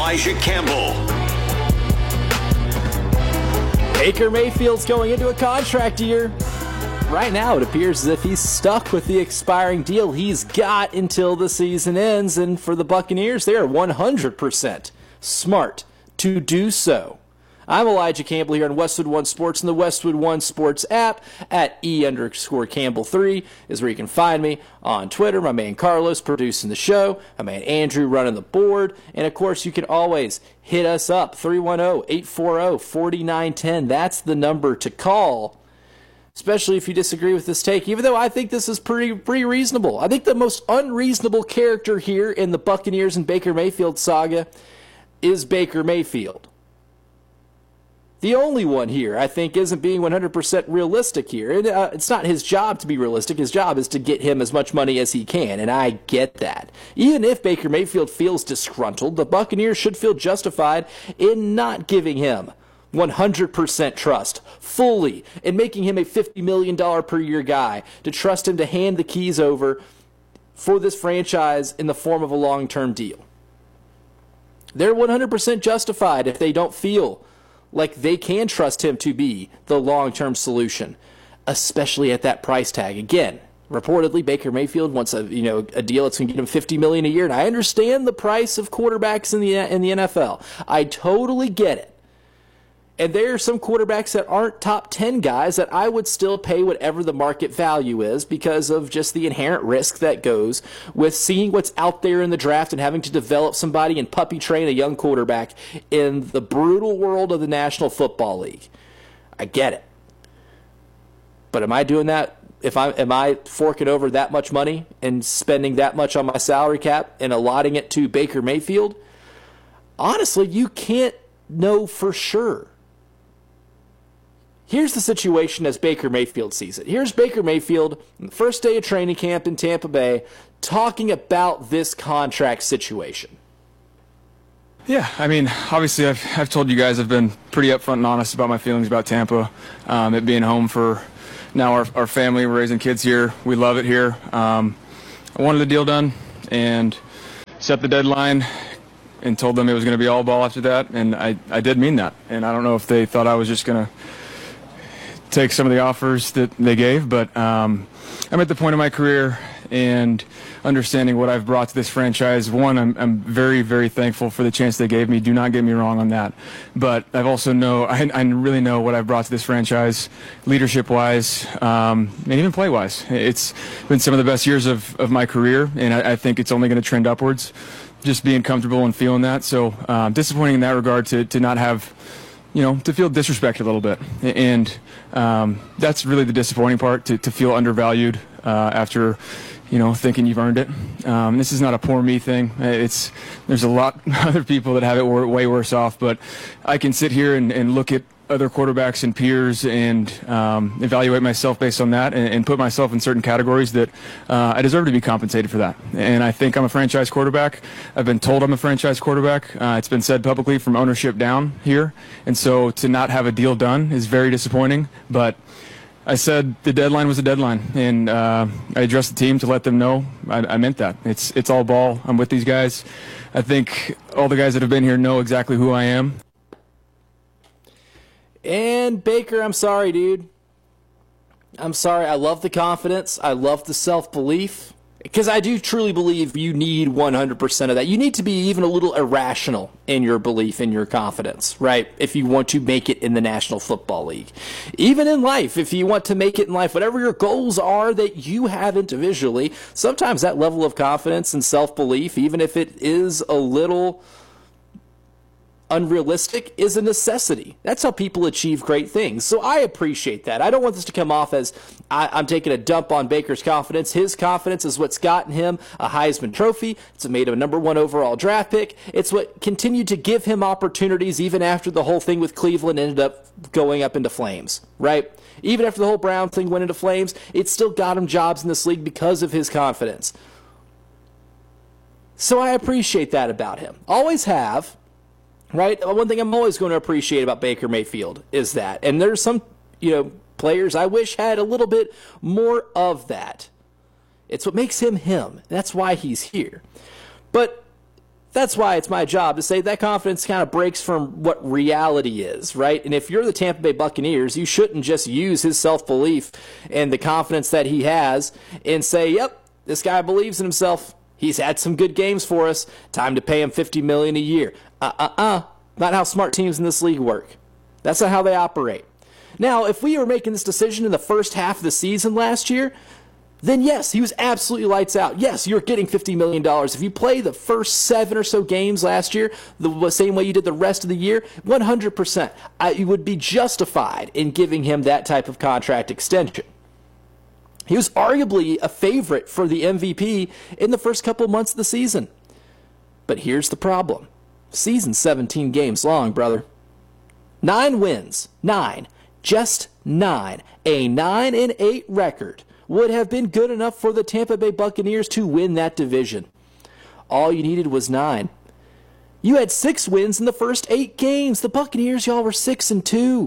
Elijah Campbell. Baker Mayfield's going into a contract year. Right now, it appears as if he's stuck with the expiring deal he's got until the season ends. And for the Buccaneers, they are 100% smart to do so. I'm Elijah Campbell here on Westwood One Sports and the Westwood One Sports app at @E_Campbell3 is where you can find me on Twitter. My man Carlos producing the show. My man Andrew running the board. And, of course, you can always hit us up, 310-840-4910. That's the number to call, especially if you disagree with this take, even though I think this is pretty reasonable. I think the most unreasonable character here in the Buccaneers and Baker Mayfield saga is Baker Mayfield. The only one here, I think, isn't being 100% realistic here. It's not his job to be realistic. His job is to get him as much money as he can, and I get that. Even if Baker Mayfield feels disgruntled, the Buccaneers should feel justified in not giving him 100% trust, fully, and making him a $50 million per year guy, to trust him to hand the keys over for this franchise in the form of a long-term deal. They're 100% justified if they don't feel like they can trust him to be the long-term solution, especially at that price tag. Again, reportedly, Baker Mayfield wants a deal that's going to get him $50 million a year, and I understand the price of quarterbacks in the NFL. I totally get it. And there are some quarterbacks that aren't top 10 guys that I would still pay whatever the market value is because of just the inherent risk that goes with seeing what's out there in the draft and having to develop somebody and puppy train a young quarterback in the brutal world of the National Football League. I get it. But am I doing that? Am I forking over that much money and spending that much on my salary cap and allotting it to Baker Mayfield? Honestly, you can't know for sure. Here's the situation as Baker Mayfield sees it. Here's Baker Mayfield on the first day of training camp in Tampa Bay talking about this contract situation. Yeah, I mean, obviously I've told you guys I've been pretty upfront and honest about my feelings about Tampa. It being home for now our family. We're raising kids here. We love it here. I wanted the deal done and set the deadline and told them it was going to be all ball after that, and I did mean that. And I don't know if they thought I was just going to take some of the offers that they gave, but I'm at the point in my career and understanding what I've brought to this franchise. One, I'm very, very thankful for the chance they gave me. Do not get me wrong on that. But I've also I really know what I've brought to this franchise, leadership-wise, and even play-wise. It's been some of the best years of my career, and I think it's only going to trend upwards, just being comfortable and feeling that. So disappointing in that regard to not have, to feel disrespected a little bit. And that's really the disappointing part, to feel undervalued after, thinking you've earned it. This is not a poor me thing. There's a lot of other people that have it way worse off, but I can sit here and look at other quarterbacks and peers and evaluate myself based on that and put myself in certain categories that I deserve to be compensated for that. And I think I'm a franchise quarterback. I've been told I'm a franchise quarterback. It's been said publicly from ownership down here. And so to not have a deal done is very disappointing. But I said the deadline was a deadline, and I addressed the team to let them know I meant that. It's all ball. I'm with these guys. I think all the guys that have been here know exactly who I am. And Baker, I'm sorry, dude. I'm sorry. I love the confidence. I love the self-belief. Because I do truly believe you need 100% of that. You need to be even a little irrational in your belief, in your confidence, right? If you want to make it in the National Football League. Even in life, if you want to make it in life, whatever your goals are that you have individually, sometimes that level of confidence and self-belief, even if it is a little unrealistic, is a necessity. That's how people achieve great things. So I appreciate that. I don't want this to come off as I'm taking a dump on Baker's confidence. His confidence is what's gotten him a Heisman Trophy. It's made him a #1 overall draft pick. It's what continued to give him opportunities even after the whole thing with Cleveland ended up going up into flames, right? Even after the whole Brown thing went into flames, it still got him jobs in this league because of his confidence. So I appreciate that about him. Always have. Right? One thing I'm always going to appreciate about Baker Mayfield is that. And there's some, players I wish had a little bit more of that. It's what makes him him. That's why he's here. But That's why it's my job to say that confidence kind of breaks from what reality is, right? And if you're the Tampa Bay Buccaneers, you shouldn't just use his self-belief and the confidence that he has and say, yep, this guy believes in himself. He's had some good games for us. Time to pay him $50 million a year. Not how smart teams in this league work. That's not how they operate. Now, if we were making this decision in the first half of the season last year, then yes, he was absolutely lights out. Yes, you're getting $50 million. If you play the first 7 or so games last year the same way you did the rest of the year, 100%, you would be justified in giving him that type of contract extension. He was arguably a favorite for the MVP in the first couple months of the season. But here's the problem. Season's 17 games long, brother. 9 wins. 9. Just 9. A 9-8 record would have been good enough for the Tampa Bay Buccaneers to win that division. All you needed was 9. You had 6 wins in the first 8 games. The Buccaneers, y'all, were 6-2.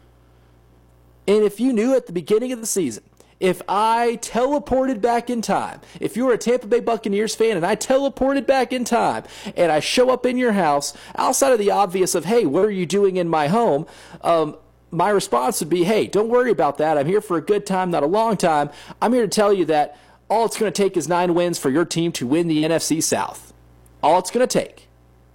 And if you knew at the beginning of the season, if I teleported back in time, if you were a Tampa Bay Buccaneers fan and I teleported back in time and I show up in your house, outside of the obvious of, hey, what are you doing in my home? My response would be, hey, don't worry about that. I'm here for a good time, not a long time. I'm here to tell you that all it's going to take is 9 wins for your team to win the NFC South. All it's going to take.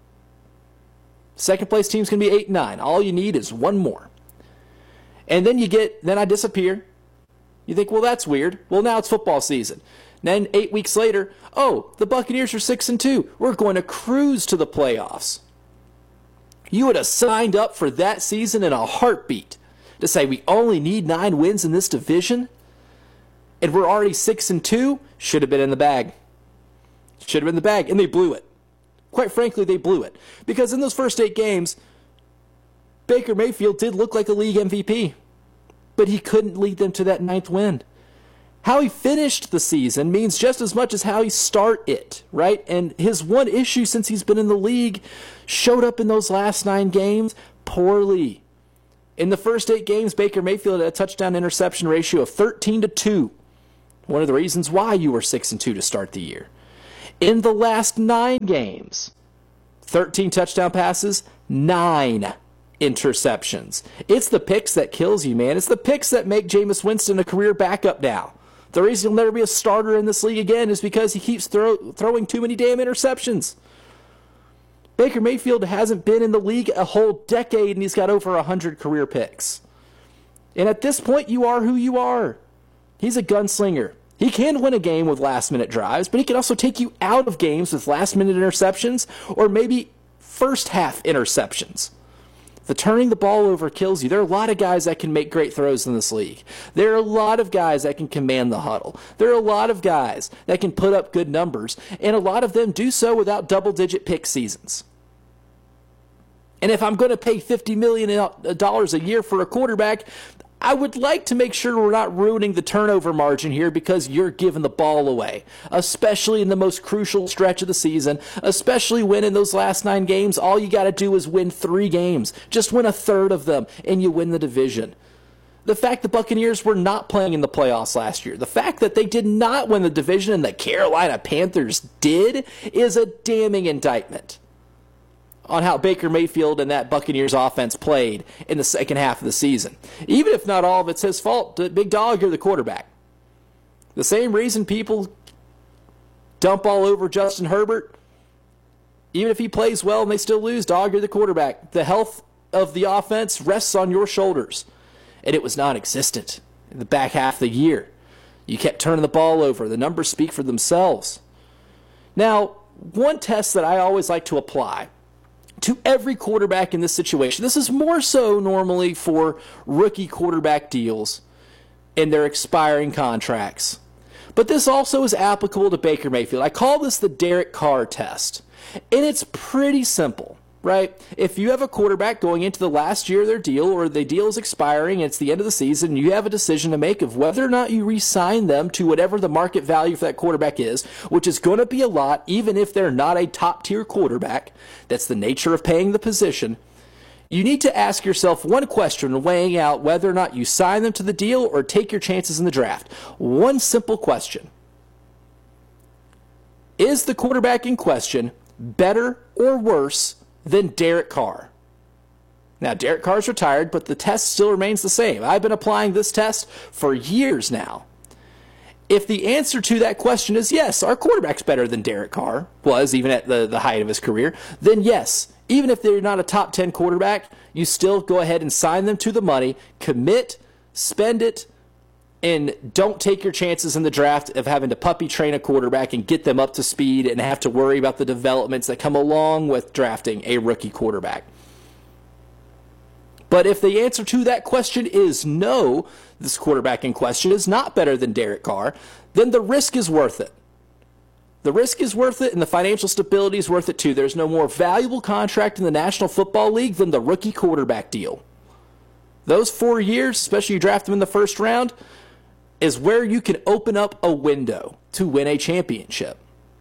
Second place team's going to be 8-9. All you need is 1 more. And then then I disappear. You think, well, that's weird. Well, now it's football season. Then 8 weeks later, oh, the Buccaneers are 6-2. We're going to cruise to the playoffs. You would have signed up for that season in a heartbeat to say we only need 9 wins in this division, and we're already 6-2. Should have been in the bag. Should have been in the bag, and they blew it. Quite frankly, they blew it. Because in those first 8 games, Baker Mayfield did look like a league MVP, but he couldn't lead them to that 9th win. How he finished the season means just as much as how he started it, right? And his one issue since he's been in the league showed up in those last 9 games poorly. In the first 8 games, Baker Mayfield had a touchdown interception ratio of 13-2. One of the reasons why you were 6-2 to start the year. In the last 9 games, 13 touchdown passes, 9 interceptions. It's the picks that kills you, man. It's the picks that make Jameis Winston a career backup now. The reason he'll never be a starter in this league again is because he keeps throwing too many damn interceptions. Baker Mayfield hasn't been in the league a whole decade, and he's got over 100 career picks. And at this point, you are who you are. He's a gunslinger. He can win a game with last-minute drives, but he can also take you out of games with last-minute interceptions or maybe first-half interceptions. The turning the ball over kills you. There are a lot of guys that can make great throws in this league. There are a lot of guys that can command the huddle. There are a lot of guys that can put up good numbers, and a lot of them do so without double-digit pick seasons. And if I'm going to pay $50 million a year for a quarterback, I would like to make sure we're not ruining the turnover margin here because you're giving the ball away, especially in the most crucial stretch of the season, especially when in those last 9 games, all you got to do is win 3 games. Just win a third of them, and you win the division. The fact the Buccaneers were not playing in the playoffs last year, the fact that they did not win the division and the Carolina Panthers did, is a damning indictment on how Baker Mayfield and that Buccaneers offense played in the second half of the season. Even if not all of it's his fault, Big Dog, you're the quarterback. The same reason people dump all over Justin Herbert, even if he plays well and they still lose, Dog, you're the quarterback. The health of the offense rests on your shoulders. And it was non-existent in the back half of the year. You kept turning the ball over. The numbers speak for themselves. Now, one test that I always like to apply to every quarterback in this situation, this is more so normally for rookie quarterback deals and their expiring contracts, but this also is applicable to Baker Mayfield. I call this the Derek Carr test, and it's pretty simple, right? If you have a quarterback going into the last year of their deal, or the deal is expiring, it's the end of the season, you have a decision to make of whether or not you re-sign them to whatever the market value for that quarterback is, which is going to be a lot, even if they're not a top-tier quarterback. That's the nature of paying the position. You need to ask yourself one question, weighing out whether or not you sign them to the deal or take your chances in the draft. One simple question. Is the quarterback in question better or worse than Derek Carr? Now, Derek Carr's retired, but the test still remains the same. I've been applying this test for years now. If the answer to that question is yes, our quarterback's better than Derek Carr was, even at the height of his career, then yes, even if they're not a top 10 quarterback, you still go ahead and sign them to the money, commit, spend it, and don't take your chances in the draft of having to puppy train a quarterback and get them up to speed and have to worry about the developments that come along with drafting a rookie quarterback. But if the answer to that question is no, this quarterback in question is not better than Derek Carr, then the risk is worth it. The risk is worth it, and the financial stability is worth it too. There's no more valuable contract in the National Football League than the rookie quarterback deal. Those 4 years, especially you draft them in the first round, is where you can open up a window to win a championship.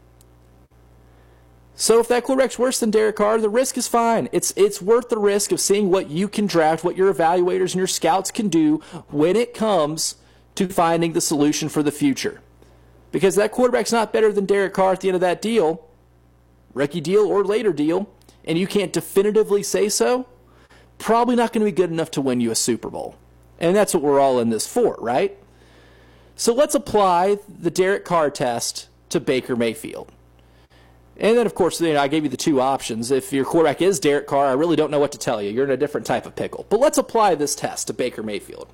So if that quarterback's worse than Derek Carr, the risk is fine. It's worth the risk of seeing what you can draft, what your evaluators and your scouts can do when it comes to finding the solution for the future. Because that quarterback's not better than Derek Carr at the end of that deal, rookie deal or later deal, and you can't definitively say so, probably not going to be good enough to win you a Super Bowl. And that's what we're all in this for, right? So let's apply the Derek Carr test to Baker Mayfield. And then, of course, I gave you the two options. If your quarterback is Derek Carr, I really don't know what to tell you. You're in a different type of pickle. But let's apply this test to Baker Mayfield.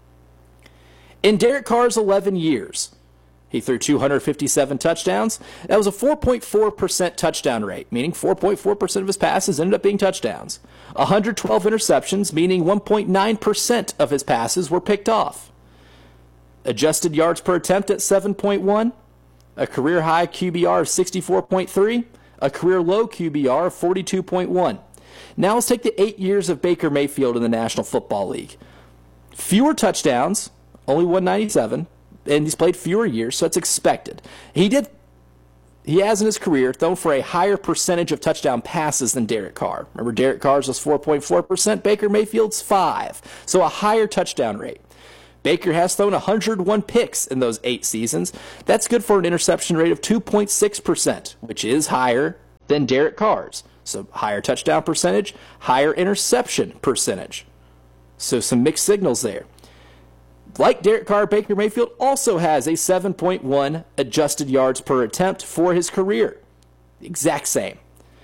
In Derek Carr's 11 years, he threw 257 touchdowns. That was a 4.4% touchdown rate, meaning 4.4% of his passes ended up being touchdowns. 112 interceptions, meaning 1.9% of his passes were picked off. Adjusted yards per attempt at 7.1. A career-high QBR of 64.3, a career-low QBR of 42.1. Now let's take the 8 years of Baker Mayfield in the National Football League. Fewer touchdowns, only 197, and he's played fewer years, so it's expected. He has in his career thrown for a higher percentage of touchdown passes than Derek Carr. Remember, Derek Carr's was 4.4%, Baker Mayfield's 5%, so a higher touchdown rate. Baker has thrown 101 picks in those 8 seasons. That's good for an interception rate of 2.6%, which is higher than Derek Carr's. So higher touchdown percentage, higher interception percentage. So some mixed signals there. Like Derek Carr, Baker Mayfield also has a 7.1 adjusted yards per attempt for his career. The exact same.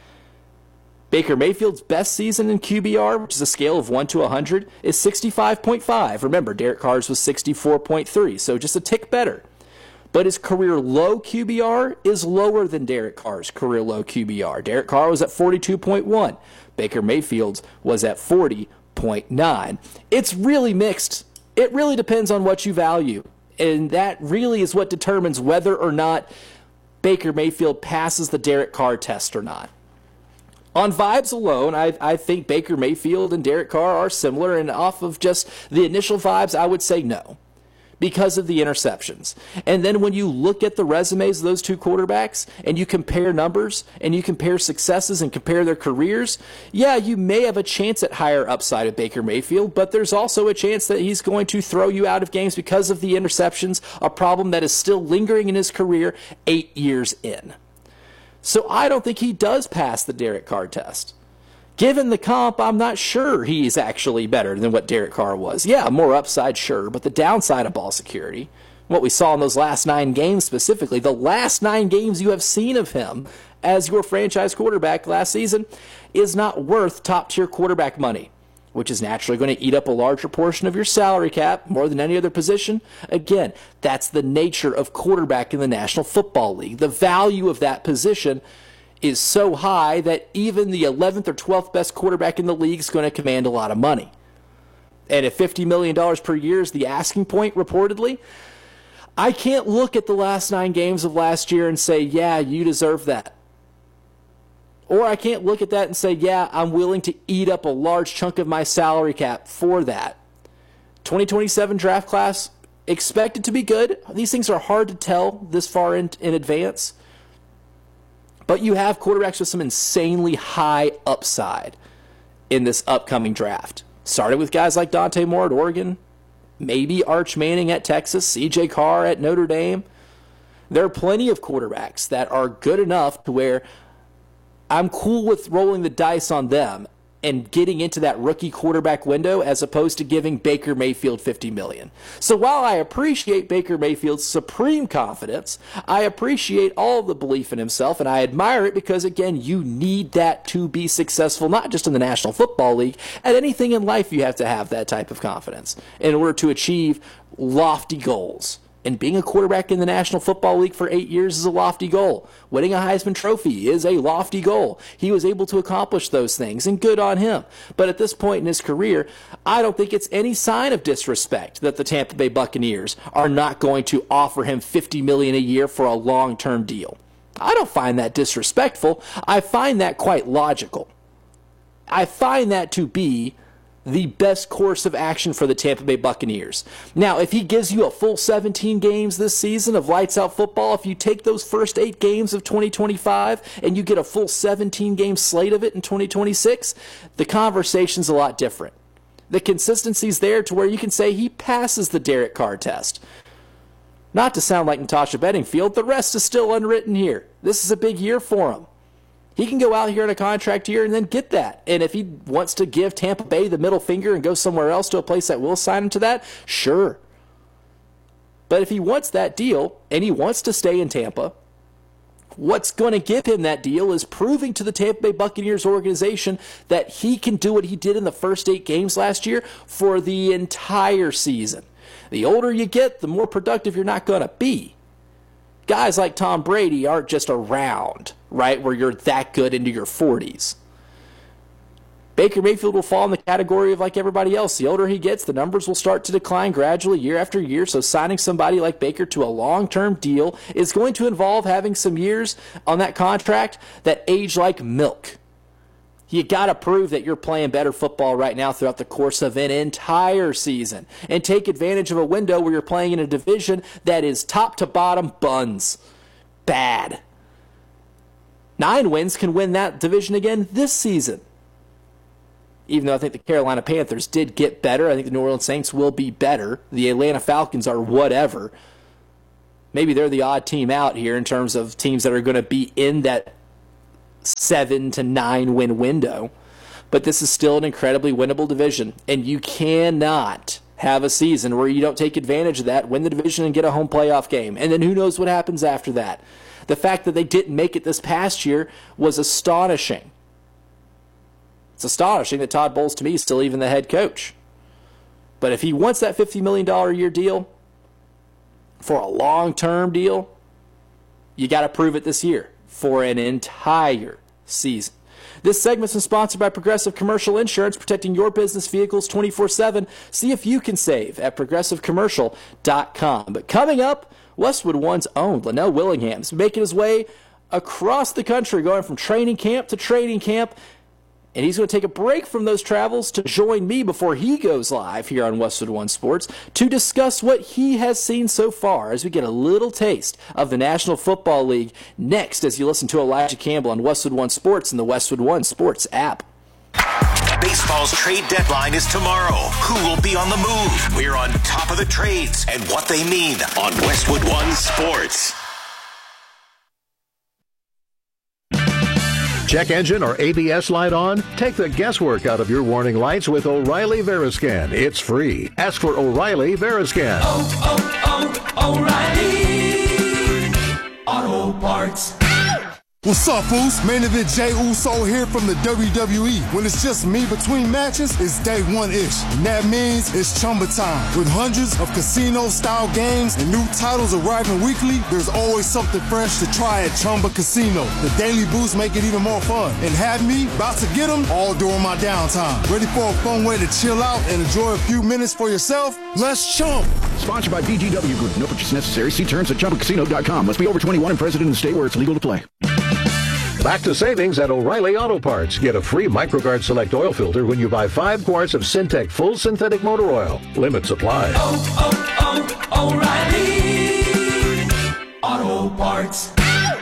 Baker Mayfield's best season in QBR, which is a scale of 1 to 100, is 65.5. Remember, Derek Carr's was 64.3, so just a tick better. But his career low QBR is lower than Derek Carr's career low QBR. Derek Carr was at 42.1. Baker Mayfield's was at 40.9. It's really mixed. It really depends on what you value. And that really is what determines whether or not Baker Mayfield passes the Derek Carr test or not. On vibes alone, I think Baker Mayfield and Derek Carr are similar, and off of just the initial vibes, I would say no, because of the interceptions. And then when you look at the resumes of those two quarterbacks, and you compare numbers, and you compare successes, and compare their careers, yeah, you may have a chance at higher upside of Baker Mayfield, but there's also a chance that he's going to throw you out of games because of the interceptions, a problem that is still lingering in his career 8 years in. So I don't think he does pass the Derek Carr test. Given the comp, I'm not sure he's actually better than what Derek Carr was. Yeah, more upside, sure, but the downside of ball security, what we saw in those last 9 games specifically, the last 9 games you have seen of him as your franchise quarterback last season, is not worth top-tier quarterback money, which is naturally going to eat up a larger portion of your salary cap, more than any other position. Again, that's the nature of quarterback in the National Football League. The value of that position is so high that even the 11th or 12th best quarterback in the league is going to command a lot of money. And if $50 million per year is the asking point, reportedly, I can't look at the last 9 games of last year and say, yeah, you deserve that. Or I can't look at that and say, yeah, I'm willing to eat up a large chunk of my salary cap for that. 2027 draft class, expected to be good. These things are hard to tell this far in advance. But you have quarterbacks with some insanely high upside in this upcoming draft. Started with guys like Dante Moore at Oregon, maybe Arch Manning at Texas, C.J. Carr at Notre Dame. There are plenty of quarterbacks that are good enough to where I'm cool with rolling the dice on them and getting into that rookie quarterback window as opposed to giving Baker Mayfield $50 million. So while I appreciate Baker Mayfield's supreme confidence, I appreciate all of the belief in himself, and I admire it because, again, you need that to be successful, not just in the National Football League. At anything in life, you have to have that type of confidence in order to achieve lofty goals. And being a quarterback in the National Football League for 8 years is a lofty goal. Winning a Heisman Trophy is a lofty goal. He was able to accomplish those things, and good on him. But at this point in his career, I don't think it's any sign of disrespect that the Tampa Bay Buccaneers are not going to offer him $50 million a year for a long-term deal. I don't find that disrespectful. I find that quite logical. I find that to be the best course of action for the Tampa Bay Buccaneers. Now, if he gives you a full 17 games this season of lights-out football, if you take those first 8 games of 2025 and you get a full 17-game slate of it in 2026, the conversation's a lot different. The consistency's there to where you can say he passes the Derek Carr test. Not to sound like Natasha Bedingfield, the rest is still unwritten here. This is a big year for him. He can go out here in a contract year and then get that. And if he wants to give Tampa Bay the middle finger and go somewhere else to a place that will sign him to that, sure. But if he wants that deal and he wants to stay in Tampa, what's going to give him that deal is proving to the Tampa Bay Buccaneers organization that he can do what he did in the first 8 games last year for the entire season. The older you get, the more productive you're not going to be. Guys like Tom Brady aren't just around, right, where you're that good into your 40s. Baker Mayfield will fall in the category of like everybody else. The older he gets, the numbers will start to decline gradually year after year, so signing somebody like Baker to a long-term deal is going to involve having some years on that contract that age like milk. You got to prove that you're playing better football right now throughout the course of an entire season and take advantage of a window where you're playing in a division that is top to bottom buns. Bad. 9 wins can win that division again this season. Even though I think the Carolina Panthers did get better, I think the New Orleans Saints will be better. The Atlanta Falcons are whatever. Maybe they're the odd team out here in terms of teams that are going to be in that 7 to 9 win window, but this is still an incredibly winnable division, and you cannot have a season where you don't take advantage of that, win the division, and get a home playoff game, and then who knows what happens after that. The fact that they didn't make it this past year was astonishing. It's astonishing that Todd Bowles, to me, is still even the head coach. But if he wants that $50 million a year deal for a long-term deal, you got to prove it this year for an entire season. This segment's been sponsored by Progressive Commercial Insurance, protecting your business vehicles 24/7. See if you can save at progressivecommercial.com. But coming up, Westwood One's own Linnell Willingham's making his way across the country, going from training camp to training camp. And he's going to take a break from those travels to join me before he goes live here on Westwood One Sports to discuss what he has seen so far as we get a little taste of the National Football League next as you listen to Elijah Campbell on Westwood One Sports and the Westwood One Sports app. Baseball's trade deadline is tomorrow. Who will be on the move? We're on top of the trades and what they mean on Westwood One Sports. Check engine or ABS light on? Take the guesswork out of your warning lights with O'Reilly Veriscan. It's free. Ask for O'Reilly Veriscan. O'Reilly Auto Parts. What's up, Foos? Main event Jey Uso here from the WWE. When it's just me between matches, it's day one-ish. And that means it's Chumba time. With hundreds of casino-style games and new titles arriving weekly, there's always something fresh to try at Chumba Casino. The daily boosts make it even more fun. And have me about to get them all during my downtime. Ready for a fun way to chill out and enjoy a few minutes for yourself? Let's chump. Sponsored by VGW Group. No purchase necessary. See terms at ChumbaCasino.com. Must be over 21 and present in the state where it's legal to play. Back to savings at O'Reilly Auto Parts. Get a free MicroGuard Select oil filter when you buy 5 quarts of Syntec Full Synthetic Motor Oil. Limit supply. O'Reilly Auto Parts.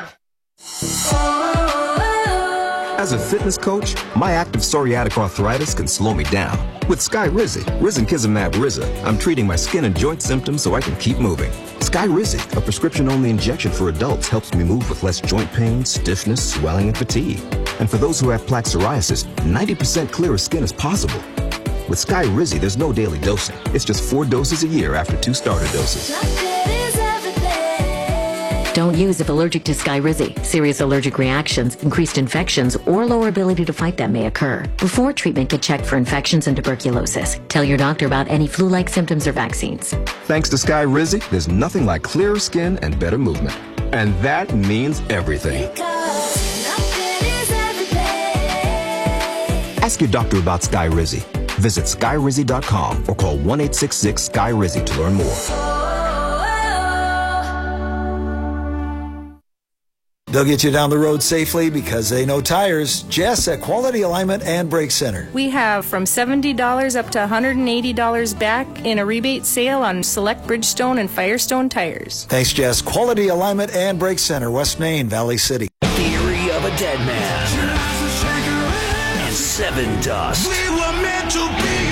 As a fitness coach, my active psoriatic arthritis can slow me down. With Skyrizi, Risankizumab Riza, I'm treating my skin and joint symptoms so I can keep moving. Skyrizi, a prescription-only injection for adults, helps me move with less joint pain, stiffness, swelling, and fatigue. And for those who have plaque psoriasis, 90% clearer skin is possible. With Skyrizi, there's no daily dosing. It's just 4 doses a year after 2 starter doses. Don't use if allergic to Skyrizi. Serious allergic reactions, increased infections, or lower ability to fight them may occur. Before treatment, get checked for infections and tuberculosis. Tell your doctor about any flu-like symptoms or vaccines. Thanks to Skyrizi, there's nothing like clearer skin and better movement. And that means everything. Ask your doctor about Skyrizi. Visit Skyrizi.com or call 1-866-SKY-RIZI to learn more. They'll get you down the road safely because they know tires. Jess at Quality Alignment and Brake Center. We have from $70 up to $180 back in a rebate sale on select Bridgestone and Firestone tires. Thanks, Jess. Quality Alignment and Brake Center, West Main, Valley City. Theory of a Dead Man and Seven Dust. We were meant to be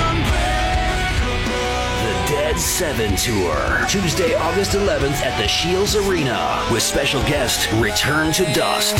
Dead 7 Tour, Tuesday, August 11th at the Shields Arena with special guest Return to Dust.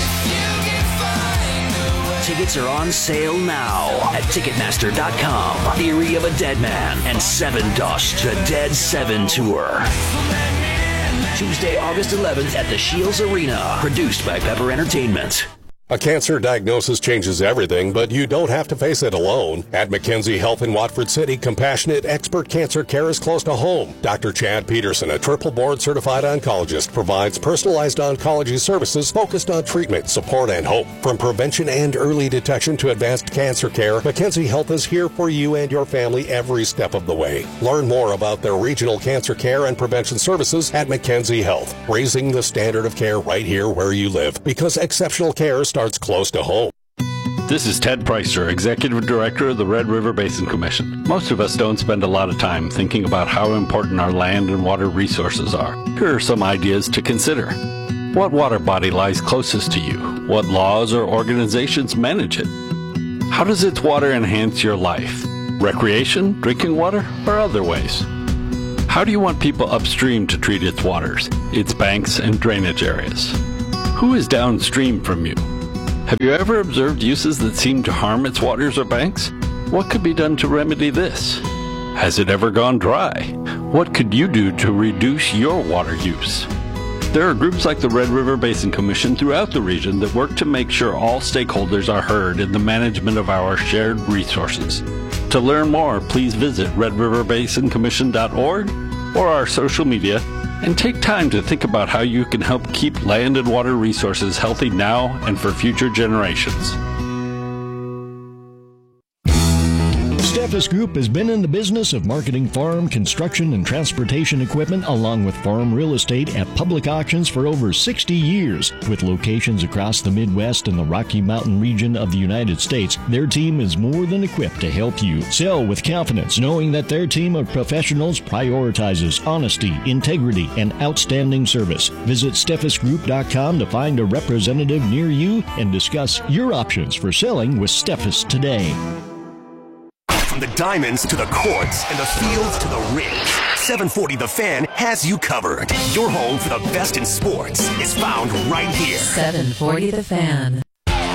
Tickets are on sale now at Ticketmaster.com. Theory of a Dead Man and Seven Dust, the Dead 7 Tour. Tuesday, August 11th at the Shields Arena, produced by Pepper Entertainment. A cancer diagnosis changes everything, but you don't have to face it alone. At McKenzie Health in Watford City, compassionate expert cancer care is close to home. Dr. Chad Peterson, a triple board certified oncologist, provides personalized oncology services focused on treatment, support, and hope. From prevention and early detection to advanced cancer care, McKenzie Health is here for you and your family every step of the way. Learn more about their regional cancer care and prevention services at McKenzie Health, raising the standard of care right here where you live, because exceptional care starts close to home. This is Ted Preister, Executive Director of the Red River Basin Commission. Most of us don't spend a lot of time thinking about how important our land and water resources are. Here are some ideas to consider. What water body lies closest to you? What laws or organizations manage it? How does its water enhance your life? Recreation, drinking water, or other ways? How do you want people upstream to treat its waters, its banks and drainage areas? Who is downstream from you? Have you ever observed uses that seem to harm its waters or banks? What could be done to remedy this? Has it ever gone dry? What could you do to reduce your water use? There are groups like the Red River Basin Commission throughout the region that work to make sure all stakeholders are heard in the management of our shared resources. To learn more, please visit redriverbasincommission.org or our social media, and take time to think about how you can help keep land and water resources healthy now and for future generations. Steffes Group has been in the business of marketing farm, construction, and transportation equipment along with farm real estate at public auctions for over 60 years. With locations across the Midwest and the Rocky Mountain region of the United States, their team is more than equipped to help you sell with confidence, knowing that their team of professionals prioritizes honesty, integrity, and outstanding service. Visit SteffesGroup.com to find a representative near you and discuss your options for selling with Steffes today. From the diamonds to the courts and the fields to the rings, 740 The Fan has you covered. Your home for the best in sports is found right here. 740 The Fan.